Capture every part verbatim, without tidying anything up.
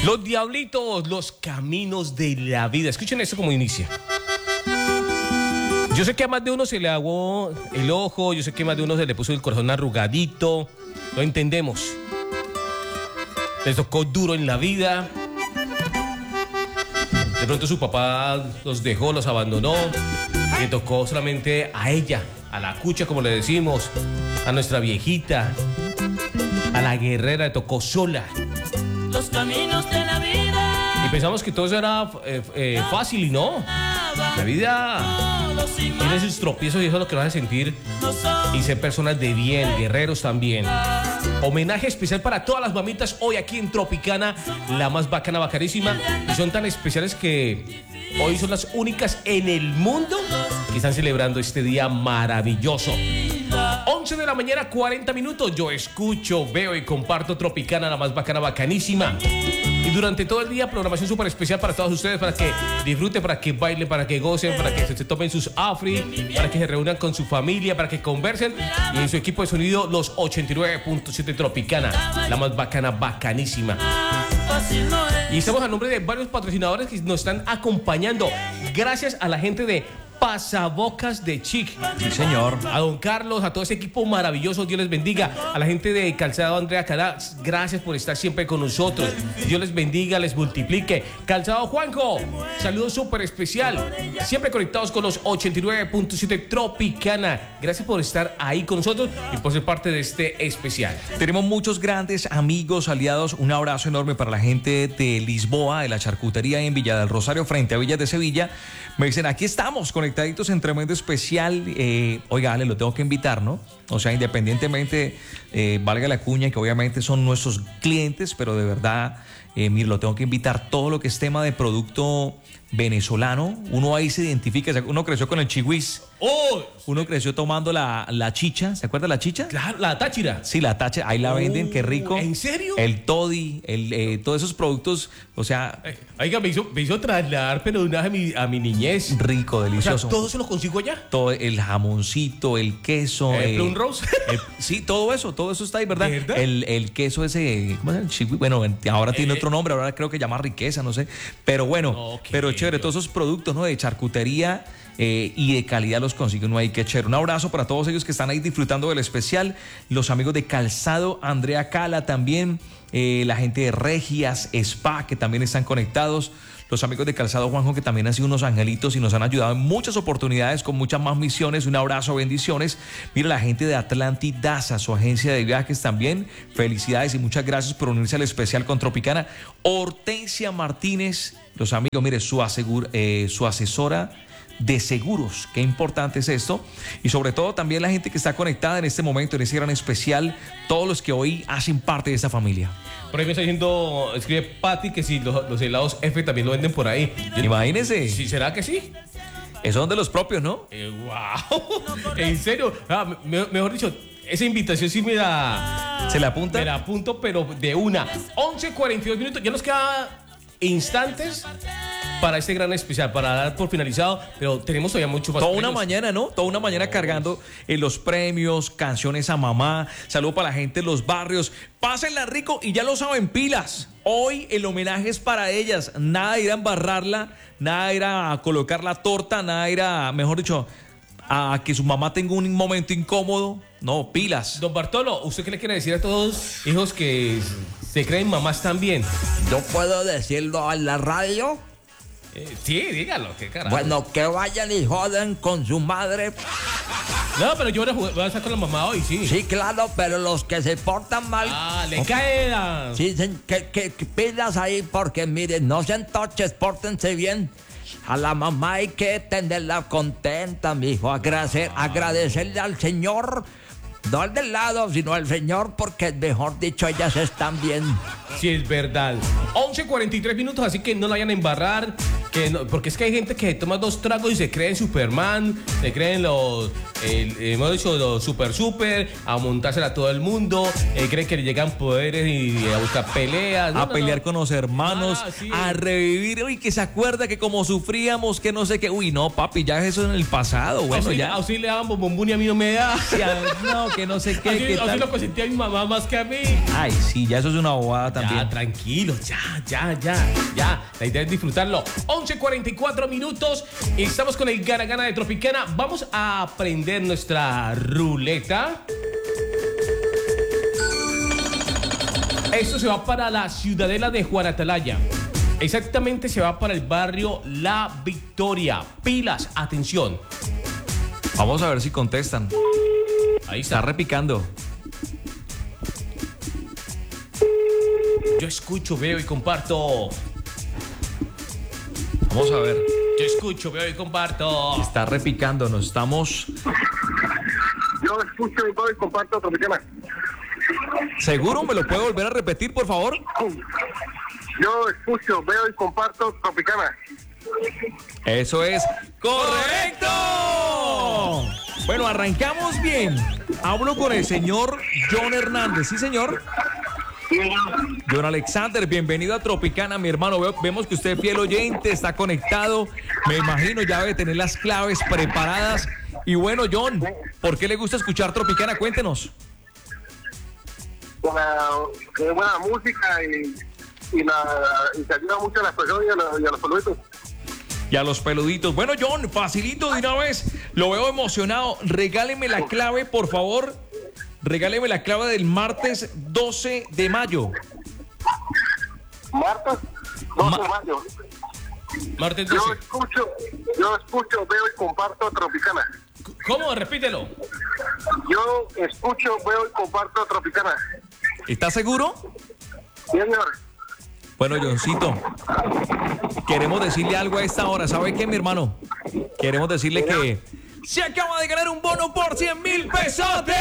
Los diablitos, los caminos de la vida. Escuchen esto como inicia. Yo sé que a más de uno se le aguó el ojo, yo sé que a más de uno se le puso el corazón arrugadito. Lo entendemos. Les tocó duro en la vida. De pronto su papá los dejó, los abandonó. Le tocó solamente a ella, a la cucha, como le decimos, a nuestra viejita, a la guerrera, le tocó sola. Los caminos de la vida. Y pensamos que todo eso era eh, eh, fácil y no. La vida tiene sus tropiezos y eso es lo que nos hace sentir y ser personas de bien, guerreros también. Homenaje especial para todas las mamitas hoy aquí en Tropicana, la más bacana, bacanísima. Y son tan especiales que hoy son las únicas en el mundo que están celebrando este día maravilloso. once de la mañana, cuarenta minutos. Yo escucho, veo y comparto Tropicana, la más bacana, bacanísima. Y durante todo el día, programación súper especial para todos ustedes, para que disfruten, para que bailen, para que gocen, para que se, se tomen sus afri, para que se reúnan con su familia, para que conversen. Y en su equipo de sonido, los ochenta y nueve punto siete Tropicana, la más bacana, bacanísima. Y estamos a nombre de varios patrocinadores que nos están acompañando. Gracias a la gente de Pasabocas de Chic. Sí, señor. A don Carlos, a todo ese equipo maravilloso, Dios les bendiga. A la gente de Calzado Andrea Calá, gracias por estar siempre con nosotros. Dios les bendiga, les multiplique. Calzado Juanjo, saludo súper especial. Siempre conectados con los ochenta y nueve punto siete Tropicana. Gracias por estar ahí con nosotros y por ser parte de este especial. Tenemos muchos grandes amigos, aliados. Un abrazo enorme para la gente de Lisboa, de la charcutería en Villa del Rosario, frente a Villas de Sevilla. Me dicen, aquí estamos conectaditos en tremendo especial. Eh, oiga, Ale, lo tengo que invitar, ¿no? O sea, independientemente, eh, valga la cuña, que obviamente son nuestros clientes, pero de verdad, eh, mire, lo tengo que invitar. Todo lo que es tema de producto venezolano, uno ahí se identifica. Uno creció con el chihuis. ¡Oh! Uno creció tomando la, la chicha. ¿Se acuerda la chicha? Claro, la táchira. Sí, la táchira. Ahí la venden, Oh, qué rico. ¿en serio? El toddy, el, eh, todos esos productos, o sea... Eh, Oiga, me hizo, me hizo trasladar, pero de una vez a mi, a mi niñez. Rico, delicioso. O sea, ¿todo eso lo consigo allá? Todo el jamoncito, el queso. ¿El eh, plum rose? el- sí, todo eso, todo eso está ahí, ¿verdad? ¿De verdad? El, el queso ese, ¿cómo se llama? Chigui- Bueno, ahora tiene Eh, otro nombre, ahora creo que llama riqueza, no sé. Pero bueno, Ok, pero chévere, todos esos productos, ¿no? De charcutería eh, y de calidad los consigue uno ahí, qué chévere. Un abrazo para todos ellos que están ahí disfrutando del especial. Los amigos de Calzado Andrea Cala también, eh, la gente de Regias Spa que también están conectados. Los amigos de Calzado Juanjo que también han sido unos angelitos y nos han ayudado en muchas oportunidades con muchas más misiones. Un abrazo, bendiciones. Mira, la gente de Atlantic Daza, su agencia de viajes también. Felicidades y muchas gracias por unirse al especial con Tropicana. Hortensia Martínez, los amigos, mire, su, asegur, eh, su asesora de seguros, qué importante es esto, y sobre todo también la gente que está conectada en este momento, en este gran especial, todos los que hoy hacen parte de esta familia. Por ahí me está diciendo, escribe Patty que si los, los helados F también lo venden por ahí. Yo- Imagínense, ¿Sí, ¿Será que sí? esos son de los propios, ¿no? Eh, wow. ¿En serio? Ah, me- mejor dicho, esa invitación sí me la... ¿Se la apunta? Me la apunto, pero de una. once cuarenta y dos minutos, ya nos queda instantes para este gran especial, para dar por finalizado, pero tenemos todavía mucho más. Toda una premios. mañana, ¿no? Toda una mañana cargando en los premios, canciones a mamá. Saludo para la gente de los barrios. Pásenla rico y ya lo saben, pilas. Hoy el homenaje es para ellas. Nada de ir a embarrarla, nada de ir a colocar la torta, nada de ir a, mejor dicho, a que su mamá tenga un momento incómodo. No, pilas. Don Bartolo, ¿usted qué le quiere decir a todos los hijos que se creen mamás también? ¿Yo puedo decirlo en la radio? Eh, sí, dígalo, qué carajo. Bueno, que vayan y joden con su madre. No, pero yo voy a, jugar- voy a estar con la mamá hoy, sí. Sí, claro, pero los que se portan mal... Ah, le cae la... Sí, se- que, que, que pilas ahí porque miren, no sean toches, pórtense bien. A la mamá hay que tenerla contenta, mijo. Agradecer, agradecerle al Señor, no al del lado, sino al Señor, porque mejor dicho, ellas están bien. Sí, es verdad. once cuarenta y tres minutos, así que no la vayan a embarrar. Que no- porque es que hay gente que toma dos tragos y se creen Superman, se creen los el, hemos dicho, lo super super, a montársela a todo el mundo, eh, creen que le llegan poderes y a buscar peleas. A No, no, pelear no. con los hermanos, Ah, sí. a revivir, uy, que se acuerda que como sufríamos, que no sé qué, uy, no, papi, ya eso en el pasado, bueno, a usted, ya. a usted le daban bombón y a mí no me da. Sí, a- no, que no sé qué, Así, qué así tal. lo consentía mi mamá más que a mí. Ay, sí, ya eso es una bobada también. Ya, tranquilo, ya, ya, ya, ya. La idea es disfrutarlo. once cuarenta y cuatro minutos. Estamos con el Gana Gana de Tropicana. Vamos a prender nuestra ruleta. Esto se va para la ciudadela de Juan Atalaya. Exactamente se va para el barrio La Victoria. Pilas, atención. Vamos a ver si contestan. Ahí Está está. repicando. Yo escucho, veo y comparto. Vamos a ver. Yo escucho, veo y comparto. Está repicando, nos estamos... Yo escucho y todo y comparto Tropicana. ¿Seguro? ¿Me lo puede volver a repetir, por favor? Yo escucho, veo y comparto Tropicana. Eso es correcto. Bueno, arrancamos bien. Hablo con el señor John Hernández. ¿Sí, señor? John Alexander, bienvenido a Tropicana, mi hermano. Veo- vemos que usted es fiel oyente, está conectado. Me imagino ya debe tener las claves preparadas. Y bueno, John, ¿por qué le gusta escuchar Tropicana? Cuéntenos. Con la eh, buena música y, y, la, y se ayuda mucho a las personas y a los, y a los saluditos. Y a los peluditos. Bueno, John, facilito de una vez. Lo veo emocionado. Regáleme la clave, por favor. Regáleme la clave del martes doce de mayo. Martes, dos Ma- de mayo. Martes Yo doce. escucho, yo escucho, veo y comparto Tropicana. ¿Cómo? Repítelo. Yo escucho, veo y comparto Tropicana. ¿Está seguro? Sí, señor. Bueno, Johncito, queremos decirle algo a esta hora. ¿Sabe qué, mi hermano? Queremos decirle que se acaba de ganar un bono por cien mil pesotes.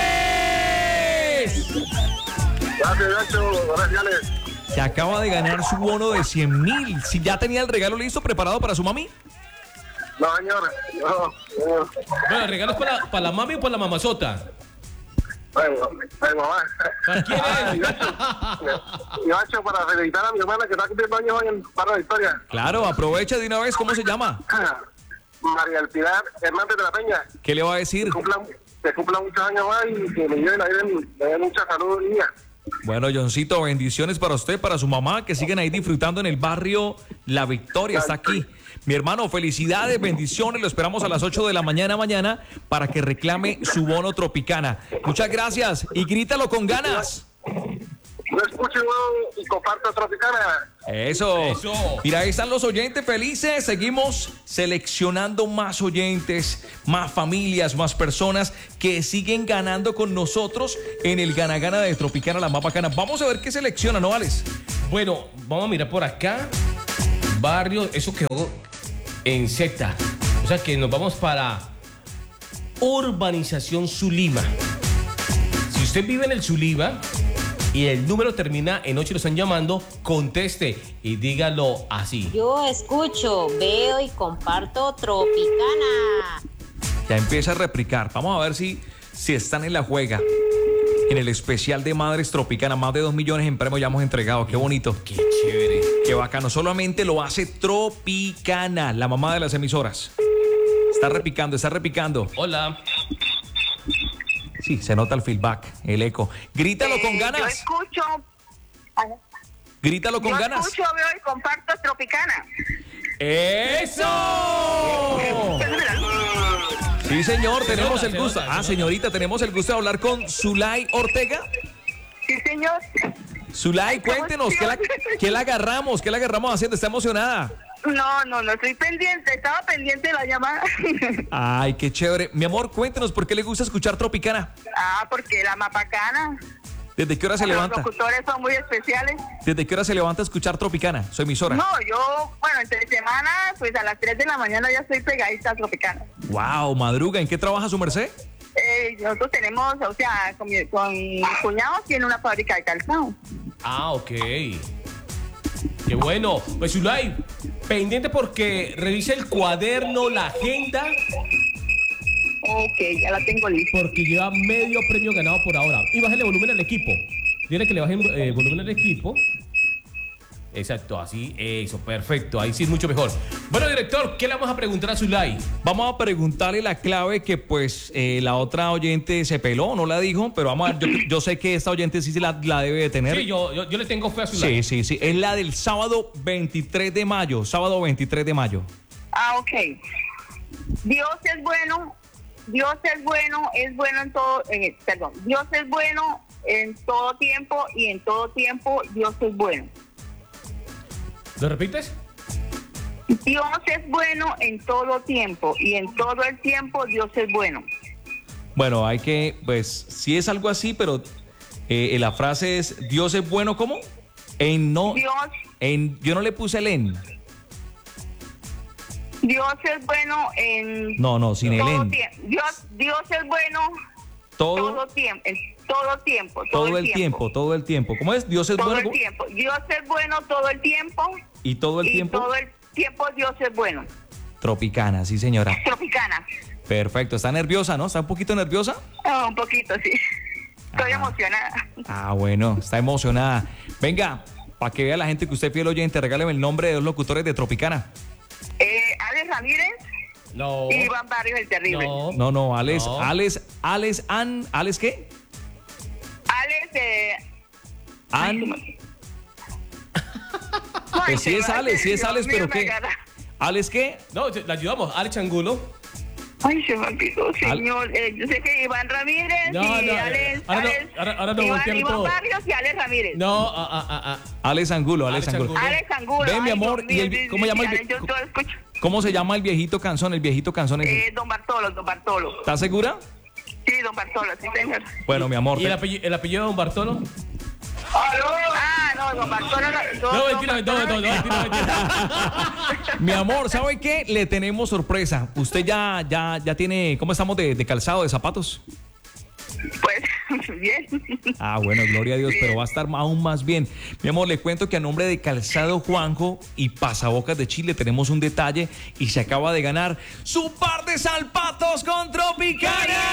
Gracias, Nacho. Gracias. Se acaba de ganar su bono de cien mil. Si ya tenía el regalo listo, preparado para su mami. No, señor. No, no. Bueno, ¿regalos para, para la mami o para la mamazota? Bueno, ay, mamá. ¿Para quién es? Y Nacho, para felicitar a mi hermana que está cumpliendo años hoy en Barra Victoria. Claro, aprovecha de una vez. ¿Cómo se llama? María El Pilar Hernández de la Peña. ¿Qué le va a decir? Que cumpla, que cumpla muchos años más y que le lleven la vida, le den mucha salud, niña. Bueno, Johncito, bendiciones para usted, para su mamá, que siguen ahí disfrutando en el barrio La Victoria, está aquí. Mi hermano, felicidades, bendiciones, lo esperamos a las ocho de la mañana mañana para que reclame su bono Tropicana. Muchas gracias y grítalo con ganas. Yo escucho y comparto Tropicana. Eso. Eso. Mira, ahí están los oyentes felices. Seguimos seleccionando más oyentes, más familias, más personas que siguen ganando con nosotros en el Gana Gana de Tropicana, la más bacana. Vamos a ver qué selecciona, ¿no, Alex? Bueno, vamos a mirar por acá. Barrio, eso quedó en Z. O sea que nos vamos para Urbanización Zulima. Si usted vive en el Zulima y el número termina en ocho y lo están llamando, conteste y dígalo así. Yo escucho, veo y comparto Tropicana. Ya empieza a replicar. Vamos a ver si, si están en la juega. En el especial de Madres Tropicana, más de dos millones en premios ya hemos entregado. Qué bonito. Qué chévere. Qué bacano. Solamente lo hace Tropicana, la mamá de las emisoras. Está repicando, está repicando. Hola. Sí, se nota el feedback, el eco. Grítalo con Eh, Yo ganas. escucho, Grítalo con yo ganas. escucho, veo y comparto Tropicana. ¡Eso! Sí, señor, tenemos nota, el se gusto. nota, se Ah, nota. señorita, tenemos el gusto de hablar con Zulay Ortega. Sí, señor. Zulay, cuéntenos, ¿qué la, qué la agarramos? ¿Qué la agarramos haciendo? ¿Está emocionada? No, no, no estoy pendiente. Estaba pendiente de la llamada. Ay, qué chévere. Mi amor, cuéntenos, ¿por qué le gusta escuchar Tropicana? Ah, porque la mapacana. ¿Desde qué hora se Los levanta? locutores son muy especiales. ¿Desde qué hora se levanta a escuchar Tropicana? Su emisora. No, yo, bueno, entre semana, pues a las tres de la mañana ya estoy pegadita a Tropicana. Wow, madruga. ¿En qué trabaja su merced? Eh, nosotros tenemos, o sea, con mi, con mi cuñado tiene una fábrica de calzado. Ah, ok. Qué bueno. Pues Zulay, pendiente porque revise el cuaderno, la agenda. Ok, ya la tengo lista. Porque lleva medio premio ganado por ahora. Y bájale volumen al equipo. Dile que le bajen eh, volumen al equipo. Exacto, así, eso, perfecto. Ahí sí es mucho mejor. Bueno, director, ¿qué le vamos a preguntar a Zulay? Vamos a preguntarle la clave que pues eh, la otra oyente se peló, no la dijo, pero vamos a ver, yo, yo sé que esta oyente sí se la, la debe de tener. Sí, yo, yo, yo le tengo fe a Zulay. Sí, sí, sí. Es la del sábado veintitrés de mayo. Sábado veintitrés de mayo. Ah, ok. Dios es bueno, Dios es bueno, es bueno en todo, eh, perdón, Dios es bueno en todo tiempo y en todo tiempo Dios es bueno. ¿Lo repites? Dios es bueno en todo tiempo y en todo el tiempo Dios es bueno. Bueno, hay que, pues, sí es algo así, pero eh, la frase es, Dios es bueno, ¿cómo? En no, Dios, en, yo no le puse el en. Dios es bueno en No, no, sin el todo en. tiempo. Dios, Dios es bueno Todo, todo tiempo, en todo tiempo, todo el tiempo, todo el tiempo. ¿Cómo es? Dios es todo bueno. el tiempo. Dios es bueno todo el tiempo Y todo el y tiempo. todo el tiempo Dios es bueno. Tropicana, sí, señora. Tropicana. Perfecto. ¿Está nerviosa, no? ¿Está un poquito nerviosa? Ah, un poquito, sí. Estoy Ajá. emocionada. Ah, bueno, está emocionada. Venga, para que vea la gente que usted es fiel oyente, regáleme el nombre de dos locutores de Tropicana. Eh, Alex Ramírez No. y Iván Barrios el Terrible. No. No, no, Alex, No. Alex, Alex, An, ¿Alex qué? Alex de... An, Ay, pues sí se es va, Alex, sí es Dios Alex, mío, pero me ¿qué? agarra. ¿Alex qué? No, te- le ayudamos. Alex Angulo. Ay, se me olvidó, señor. Eh, yo sé que Iván Ramírez No, y no, Alex... ahora no, Alex ahora- ahora no Iván, voltean Iván todo. Barrios y Alex Ramírez. No, ah, ah, ah, ah. Alex Angulo, Alex, Alex Angulo. Angulo. Alex Angulo. Ven, mi ay, amor, Dios ¿y el mío, vi- sí, cómo sí, llama el Alex, vi- yo todo escucho. ¿Cómo se llama el viejito canzón? El viejito canzón ese. Eh, don Bartolo, don Bartolo. ¿Estás segura? Sí, don Bartolo, sí, señor. Bueno, mi amor. ¿Y el te- apellido, el apellido de Don Bartolo? Ah, no, don Bartolo. No, No, don mentira, no, no, no, Bartolo- mentira, mentira. Mi amor, ¿sabe qué? Le tenemos sorpresa. Usted ya, ya, ya tiene, ¿cómo estamos de, de calzado, de zapatos? Pues, bien. Ah, bueno, gloria a Dios, pero va a estar aún más bien. Mi amor, le cuento que a nombre de Calzado Juanjo y Pasabocas de Chile tenemos un detalle y se acaba de ganar su par de zapatos con Tropicana.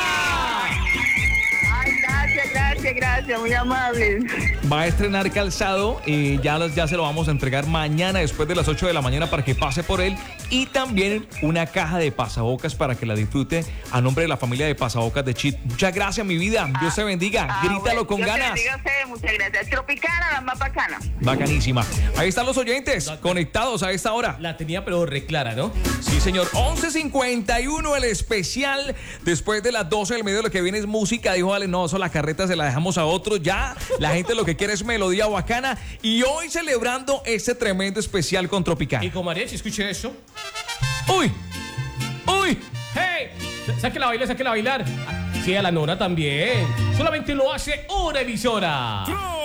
Ay, gracias, gracias, gracias, muy amables. Va a estrenar calzado y ya, los- ya se lo vamos a entregar mañana después de las ocho de la mañana para que pase por él. Y también una caja de pasabocas para que la disfrute a nombre de la familia de Pasabocas de Chit. Muchas gracias, mi vida. Dios te bendiga. Ah, Grítalo bueno, con Dios te ganas. bendiga a ustedes, muchas gracias. Tropicana, la más bacana. Bacanísima. Ahí están los oyentes conectados a esta hora. La tenía pero reclara, ¿no? Sí, señor. once cincuenta y uno, el especial. Después de las doce del medio, lo que viene es música. Dijo, vale, no, eso la carreta se la dejamos a otros. Ya, la gente lo que quiere es melodía bacana. Y hoy celebrando este tremendo especial con Y Tropicana. con mariachi, escuche eso. ¡Uy! ¡Uy! ¡Hey! Sáquela a bailar, sáquela a bailar. Sí, a la nona también. Solamente lo hace una emisora.